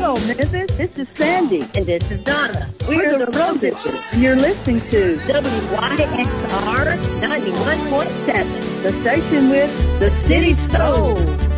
Hello, Memphis. This is Sandy. And this is Donna. We're the Rosicas. And you're listening to WYXR 91.7. the station with the City Soul.